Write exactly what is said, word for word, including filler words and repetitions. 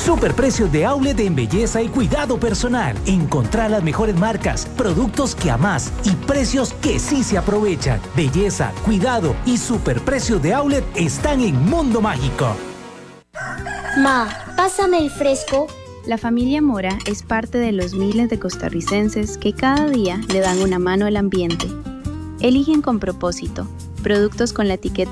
Superprecios de outlet en belleza y cuidado personal. Encontrá las mejores marcas, productos que amás y precios que sí se aprovechan. Belleza, cuidado y superprecios de outlet están en Mundo Mágico. Ma, pásame el fresco. La familia Mora es parte de los miles de costarricenses que cada día le dan una mano al ambiente. Eligen con propósito productos con la etiqueta